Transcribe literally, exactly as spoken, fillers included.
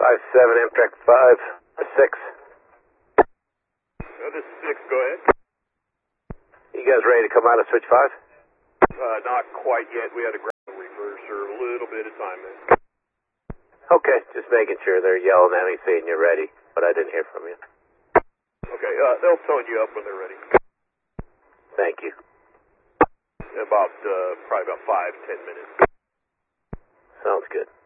five seven, Amtrak five, six. Uh, this is six, go ahead. You guys ready to come out of switch five? Uh, not quite yet. We had a ground reverse or a little bit of time in. Okay, just making sure. They're yelling at me saying you're ready, but I didn't hear from you. Okay, uh, they'll phone you up when they're ready. Thank you. In about, uh, probably about five, ten minutes. Sounds good.